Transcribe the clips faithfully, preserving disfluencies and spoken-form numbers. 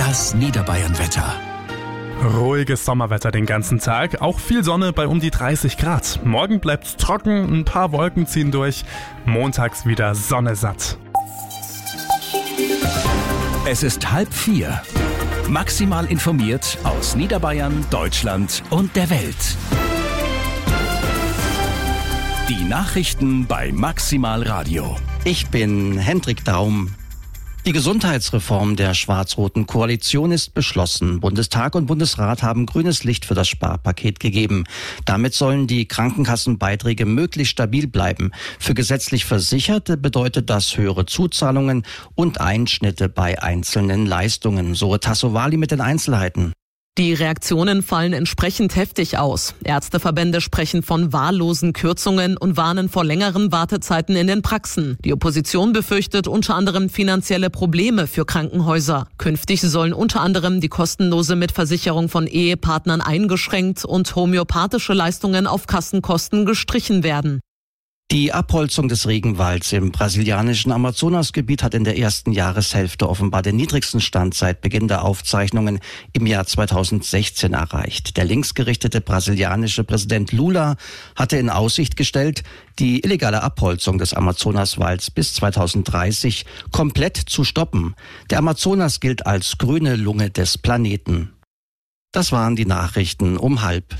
Das Niederbayern-Wetter. Ruhiges Sommerwetter den ganzen Tag, auch viel Sonne bei um die dreißig Grad. Morgen bleibt's trocken, ein paar Wolken ziehen durch, montags wieder Sonne satt. Es ist halb vier. Maximal informiert aus Niederbayern, Deutschland und der Welt. Die Nachrichten bei Maximal Radio. Ich bin Hendrik Daum. Die Gesundheitsreform der schwarz-roten Koalition ist beschlossen. Bundestag und Bundesrat haben grünes Licht für das Sparpaket gegeben. Damit sollen die Krankenkassenbeiträge möglichst stabil bleiben. Für gesetzlich Versicherte bedeutet das höhere Zuzahlungen und Einschnitte bei einzelnen Leistungen. So Tassovali mit den Einzelheiten. Die Reaktionen fallen entsprechend heftig aus. Ärzteverbände sprechen von wahllosen Kürzungen und warnen vor längeren Wartezeiten in den Praxen. Die Opposition befürchtet unter anderem finanzielle Probleme für Krankenhäuser. Künftig sollen unter anderem die kostenlose Mitversicherung von Ehepartnern eingeschränkt und homöopathische Leistungen auf Kassenkosten gestrichen werden. Die Abholzung des Regenwalds im brasilianischen Amazonasgebiet hat in der ersten Jahreshälfte offenbar den niedrigsten Stand seit Beginn der Aufzeichnungen im Jahr zweitausendsechzehn erreicht. Der linksgerichtete brasilianische Präsident Lula hatte in Aussicht gestellt, die illegale Abholzung des Amazonaswalds bis zweitausenddreißig komplett zu stoppen. Der Amazonas gilt als grüne Lunge des Planeten. Das waren die Nachrichten um halb.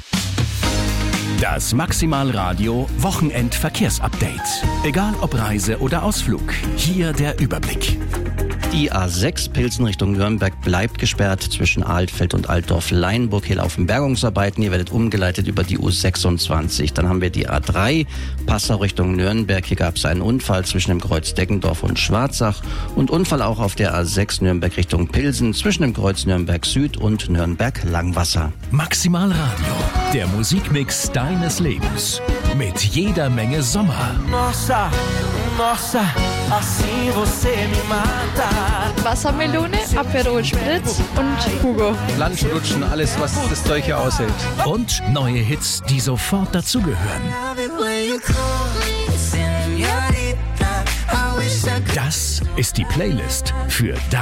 Das Maximal Radio Wochenend-Verkehrsupdate. Egal ob Reise oder Ausflug, hier der Überblick. Die A sechs Pilsen Richtung Nürnberg bleibt gesperrt zwischen Altfeld und Altdorf-Leinburg. Hier laufen Bergungsarbeiten. Ihr werdet umgeleitet über die U sechsundzwanzig. Dann haben wir die A drei Passau Richtung Nürnberg. Hier gab es einen Unfall zwischen dem Kreuz Deggendorf und Schwarzach. Und Unfall auch auf der A sechs Nürnberg Richtung Pilsen zwischen dem Kreuz Nürnberg Süd und Nürnberg Langwasser. Maximal Radio, der Musikmix deines Lebens. Mit jeder Menge Sommer. Nossa, nossa, assim você me mata. Wassermelone, Aperol Spritz und Hugo. Lunchen, alles, was das Zeug hier aushält. Und neue Hits, die sofort dazugehören. Das ist die Playlist für